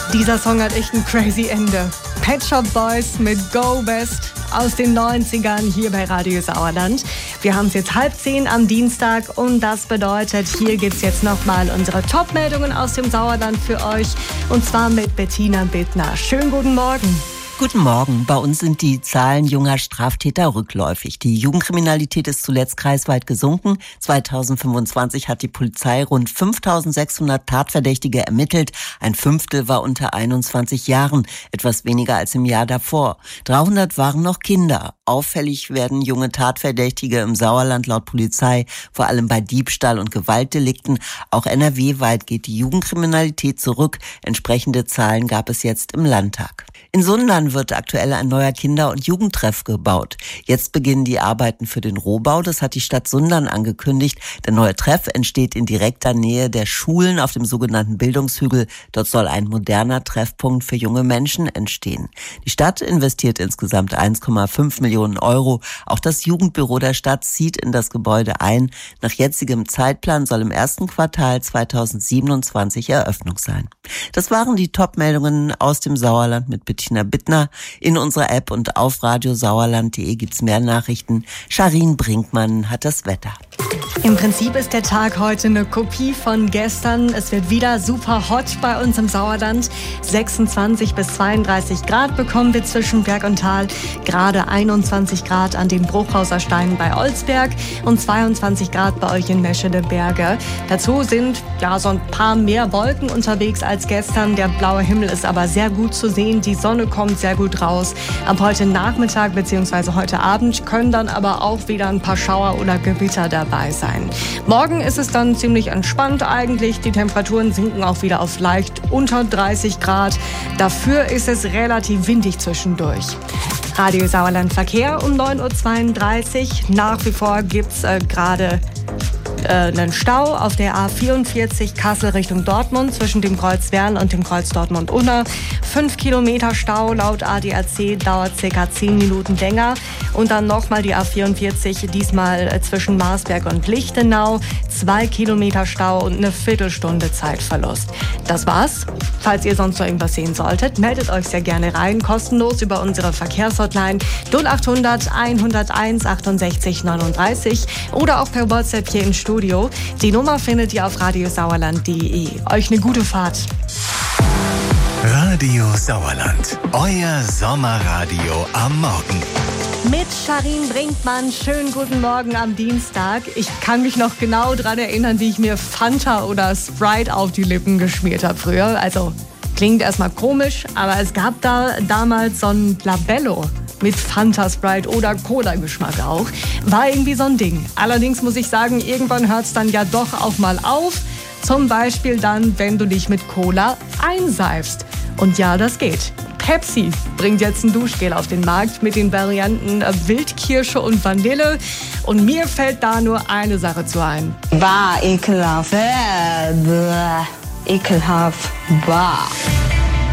Dieser Song hat echt ein crazy Ende. Pet Shop Boys mit Go West aus den 90ern hier bei Radio Sauerland. Wir haben es jetzt 9:30 am Dienstag und das bedeutet, hier gibt es jetzt nochmal unsere Top-Meldungen aus dem Sauerland für euch und zwar mit Bettina Bittner. Schönen guten Morgen. Guten Morgen. Bei uns sind die Zahlen junger Straftäter rückläufig. Die Jugendkriminalität ist zuletzt kreisweit gesunken. 2025 hat die Polizei rund 5.600 Tatverdächtige ermittelt. Ein Fünftel war unter 21 Jahren, etwas weniger als im Jahr davor. 300 waren noch Kinder. Auffällig werden junge Tatverdächtige im Sauerland laut Polizei, vor allem bei Diebstahl und Gewaltdelikten. Auch NRW-weit geht die Jugendkriminalität zurück. Entsprechende Zahlen gab es jetzt im Landtag. In Sundern wird aktuell ein neuer Kinder- und Jugendtreff gebaut. Jetzt beginnen die Arbeiten für den Rohbau. Das hat die Stadt Sundern angekündigt. Der neue Treff entsteht in direkter Nähe der Schulen auf dem sogenannten Bildungshügel. Dort soll ein moderner Treffpunkt für junge Menschen entstehen. Die Stadt investiert insgesamt 1,5 Millionen Euro. Auch das Jugendbüro der Stadt zieht in das Gebäude ein. Nach jetzigem Zeitplan soll im ersten Quartal 2027 Eröffnung sein. Das waren die Top-Meldungen aus dem Sauerland mit Bettina Bittner. In unserer App und auf radiosauerland.de gibt's mehr Nachrichten. Charin Brinkmann hat das Wetter. Im Prinzip ist der Tag heute eine Kopie von gestern. Es wird wieder super hot bei uns im Sauerland. 26 bis 32 Grad bekommen wir zwischen Berg und Tal. Gerade 21 Grad an den Bruchhauser Steinen bei Olsberg und 22 Grad bei euch in Meschede Berge. Dazu sind so ein paar mehr Wolken unterwegs als gestern. Der blaue Himmel ist aber sehr gut zu sehen. Die Sonne kommt sehr gut raus. Ab heute Nachmittag bzw. heute Abend können dann aber auch wieder ein paar Schauer oder Gewitter dabei sein. Morgen ist es dann ziemlich entspannt eigentlich. Die Temperaturen sinken auch wieder auf leicht unter 30 Grad. Dafür ist es relativ windig zwischendurch. Radio Sauerland Verkehr um 9.32 Uhr. Nach wie vor gibt's gerade einen Stau auf der A44 Kassel Richtung Dortmund zwischen dem Kreuz Wern und dem Kreuz Dortmund-Unna. 5 Kilometer Stau laut ADAC, dauert ca. 10 Minuten länger. Und dann nochmal die A44, diesmal zwischen Marsberg und Lichtenau. 2 Kilometer Stau und eine Viertelstunde Zeitverlust. Das war's. Falls ihr sonst noch irgendwas sehen solltet, meldet euch sehr gerne rein, kostenlos über unsere Verkehrshotline 0800 101 68 39 oder auch per WhatsApp hier im Studio. Die Nummer findet ihr auf radiosauerland.de. Euch eine gute Fahrt. Radio Sauerland, euer Sommerradio am Morgen. Mit Charin Brinkmann, schönen guten Morgen am Dienstag. Ich kann mich noch genau daran erinnern, wie ich mir Fanta oder Sprite auf die Lippen geschmiert habe früher. Also klingt erstmal komisch, aber es gab da damals so ein Labello mit Fanta, Sprite oder Cola-Geschmack auch. War irgendwie so ein Ding. Allerdings muss ich sagen, irgendwann hört es dann ja doch auch mal auf. Zum Beispiel dann, wenn du dich mit Cola einseifst. Und ja, das geht. Pepsi bringt jetzt ein Duschgel auf den Markt mit den Varianten Wildkirsche und Vanille. Und mir fällt da nur eine Sache zu ein. Bah, ekelhaft. Ekelhaft. Bah.